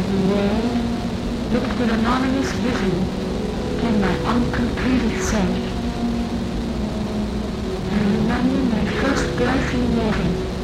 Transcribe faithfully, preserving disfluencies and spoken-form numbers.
Away, looked with anonymous vision in my uncompleted self. I remember my first girlfriend wedding.